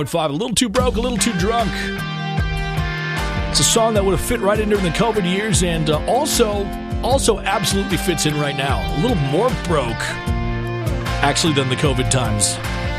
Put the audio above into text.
5, a little too broke, a little too drunk. It's a song that would have fit right in during the COVID years and also absolutely fits in right now. A little more broke, actually, than the COVID times.